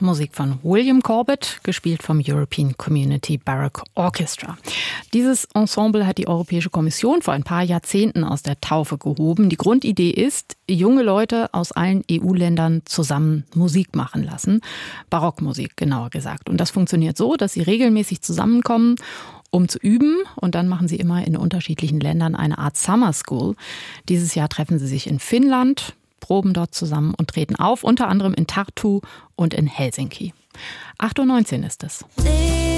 Musik von William Corbett, gespielt vom European Community Baroque Orchestra. Dieses Ensemble hat die Europäische Kommission vor ein paar Jahrzehnten aus der Taufe gehoben. Die Grundidee ist, junge Leute aus allen EU-Ländern zusammen Musik machen lassen. Barockmusik, genauer gesagt. Und das funktioniert so, dass sie regelmäßig zusammenkommen, um zu üben. Und dann machen sie immer in unterschiedlichen Ländern eine Art Summer School. Dieses Jahr treffen sie sich in Finnland, proben dort zusammen und treten auf, unter anderem in Tartu und in Helsinki. 8:19 Uhr ist es.